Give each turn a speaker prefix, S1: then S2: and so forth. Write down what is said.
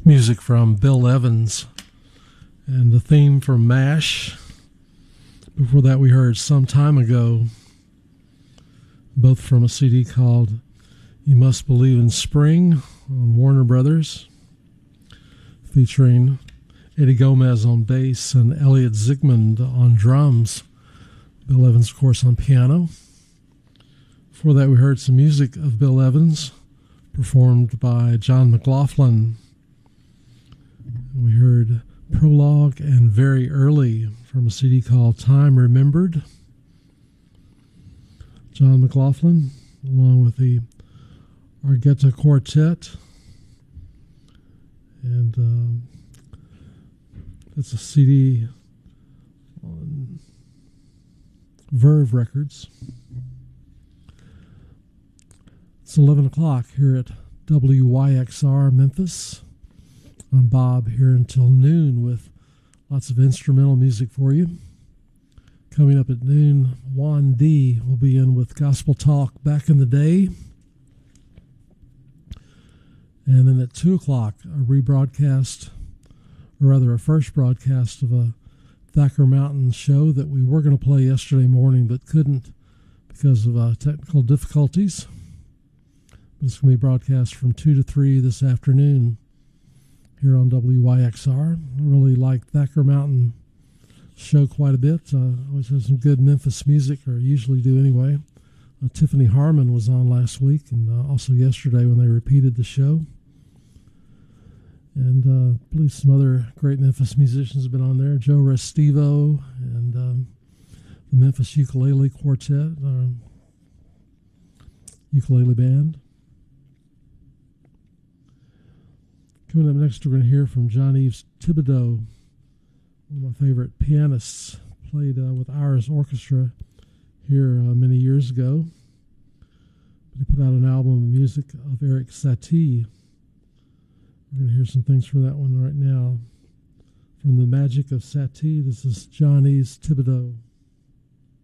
S1: Music from Bill Evans and the theme from MASH. Before that we heard Some Time Ago, both from a CD called You Must Believe in Spring on Warner Brothers, featuring Eddie Gomez on bass and Elliot Zygmunt on drums. Bill Evans, of course, on piano. Before that we heard some music of Bill Evans performed by John McLaughlin. We heard Prologue and Very Early from a CD called Time Remembered. John McLaughlin, along with the Argueta Quartet. And it's a CD on Verve Records. It's 11 o'clock here at WYXR Memphis. I'm Bob, here until noon with lots of instrumental music for you. Coming up at noon, Juan D will be in with Gospel Talk Back in the Day. And then at 2 o'clock, a rebroadcast, or rather a first broadcast of a Thacker Mountain show that we were going to play yesterday morning but couldn't because of technical difficulties. It's going to be broadcast from 2 to 3 this afternoon here on WYXR. I really like Thacker Mountain show quite a bit. Always have some good Memphis music, or usually do anyway. Tiffany Harmon was on last week, and also yesterday when they repeated the show. And I believe some other great Memphis musicians have been on there. Joe Restivo and the Memphis Ukulele Quartet, ukulele band. Coming up next, we're going to hear from Jean-Yves Thibaudeau, one of my favorite pianists, played with Iris Orchestra here many years ago. But he put out an album of music of Eric Satie. We're going to hear some things from that one right now. From The Magic of Satie, this is Jean-Yves Thibaudeau.